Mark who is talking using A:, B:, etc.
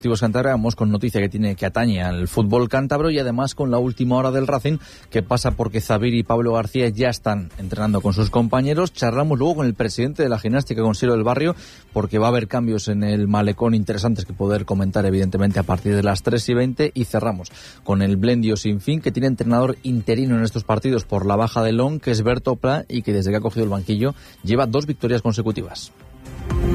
A: Cantabria, vamos con noticia que atañe al fútbol cántabro y además con la última hora del Racing, que pasa porque Xavier y Pablo García ya están entrenando con sus compañeros. Charlamos luego con el presidente de la gimnástica, con Siro del Barrio, porque va a haber cambios en el malecón interesantes que poder comentar evidentemente a partir de las 3:20, y cerramos con el Blendio Sinfín, que tiene entrenador interino en estos partidos por la baja de Long, que es Berto Pla, y que desde que ha cogido el banquillo lleva 2 victorias consecutivas.